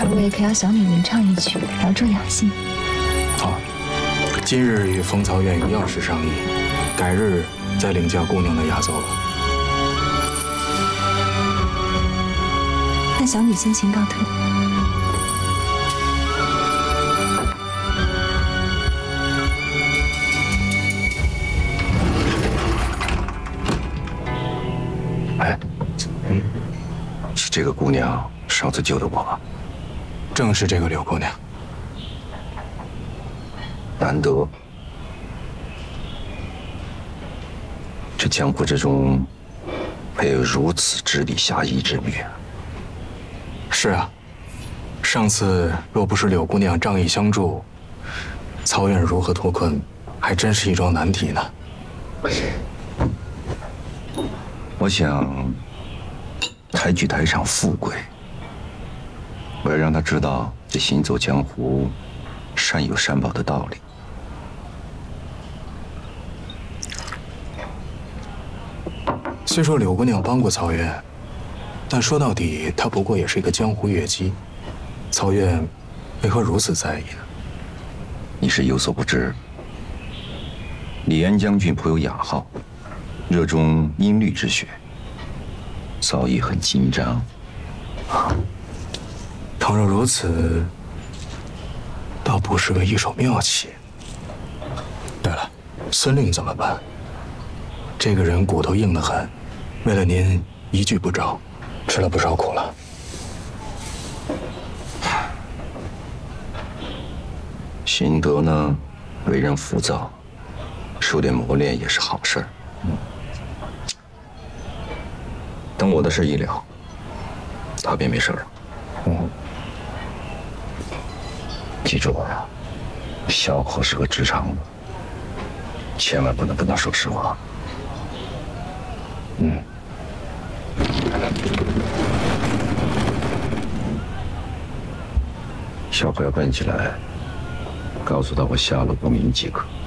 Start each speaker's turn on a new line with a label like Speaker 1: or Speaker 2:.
Speaker 1: 考虑给小女吟唱一曲，疗助养性。
Speaker 2: 好，今日与风曹院与药师商议，改日再领教姑娘的雅奏了。
Speaker 1: 那小女先行告退。
Speaker 3: 是这个姑娘上次救的我吧？
Speaker 2: 正是这个柳姑娘。
Speaker 3: 难得，这江湖之中配有如此智力侠义之女。
Speaker 2: 是啊，上次若不是柳姑娘仗义相助，曹院如何脱困，还真是一桩难题呢。
Speaker 3: 我想，抬举台上富贵，我要让他知道这行走江湖，善有善报的道理。
Speaker 2: 虽说柳姑娘帮过曹院，但说到底，她不过也是一个江湖月姬。曹院为何如此在意呢？
Speaker 3: 你是有所不知，李岩将军颇有雅号，热衷音律之学，造诣很精湛。
Speaker 2: 倘若如此，倒不失为一手妙棋。对了，孙令怎么办？这个人骨头硬得很，为了您一句不着，吃了不少苦了。
Speaker 3: 辛德呢，为人浮躁，受点磨练也是好事儿。等我的事一了，他便没事了。记住啊，小口是个直肠子，千万不能跟他说实话。小口要笨起来，告诉他我下落不明即可。